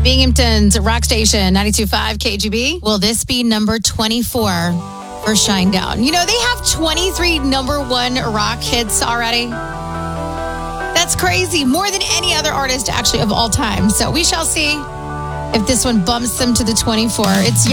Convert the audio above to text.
Binghamton's rock station, 92.5 KGB. Will this be number 24 for Shinedown? You know, they have 23 number one rock hits already. That's crazy. More than any other artist, actually, of all time. So we shall see if this one bumps them to the 24. It's